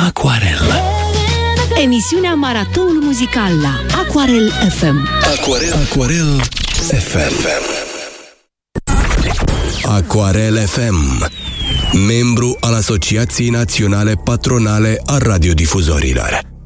Aquarel. Emisiunea Maratonul Muzical la Aquarel FM. Aquarel FM. Aquarel FM, membru al Asociației Naționale Patronale a Radiodifuzorilor.